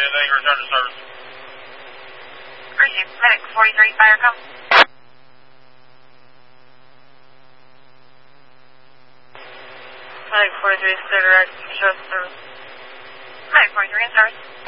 thank you for return to service. Appreciate Medic 43, fire come. Medic 43, clear direct, show service. Medic 43 in service.